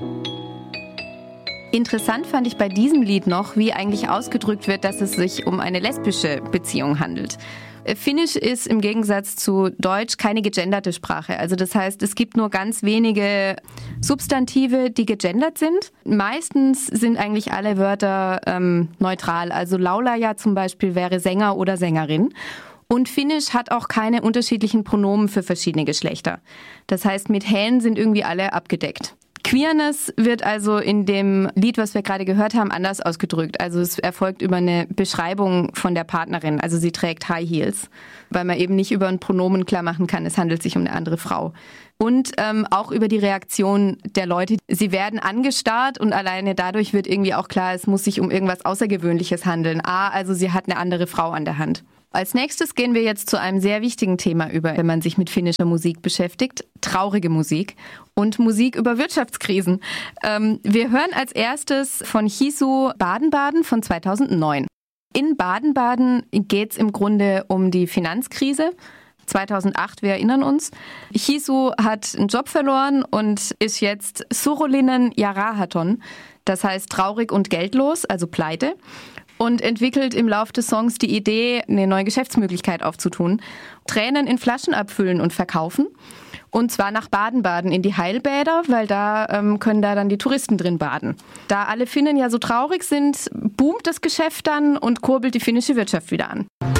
Interessant fand ich bei diesem Lied noch, wie eigentlich ausgedrückt wird, dass es sich um eine lesbische Beziehung handelt. Finnisch ist im Gegensatz zu Deutsch keine gegenderte Sprache. Also das heißt, es gibt nur ganz wenige Substantive, die gegendert sind. Meistens sind eigentlich alle Wörter neutral. Also Laulaja zum Beispiel wäre Sänger oder Sängerin. Und Finnisch hat auch keine unterschiedlichen Pronomen für verschiedene Geschlechter. Das heißt, mit hän sind irgendwie alle abgedeckt. Queerness wird also in dem Lied, was wir gerade gehört haben, anders ausgedrückt. Also es erfolgt über eine Beschreibung von der Partnerin. Also sie trägt High Heels, weil man eben nicht über ein Pronomen klar machen kann, es handelt sich um eine andere Frau. Und auch über die Reaktion der Leute. Sie werden angestarrt und alleine dadurch wird irgendwie auch klar, es muss sich um irgendwas Außergewöhnliches handeln. Also sie hat eine andere Frau an der Hand. Als nächstes gehen wir jetzt zu einem sehr wichtigen Thema über, wenn man sich mit finnischer Musik beschäftigt. Traurige Musik und Musik über Wirtschaftskrisen. Wir hören als erstes von Hisu Baden-Baden von 2009. In Baden-Baden geht es im Grunde um die Finanzkrise. 2008, wir erinnern uns. Hisu hat einen Job verloren und ist jetzt Surulinen Jarahaton. Das heißt traurig und geldlos, also pleite. Und entwickelt im Lauf des Songs die Idee, eine neue Geschäftsmöglichkeit aufzutun. Tränen in Flaschen abfüllen und verkaufen. Und zwar nach Baden-Baden in die Heilbäder, weil da können da dann die Touristen drin baden. Da alle Finnen ja so traurig sind, boomt das Geschäft dann und kurbelt die finnische Wirtschaft wieder an.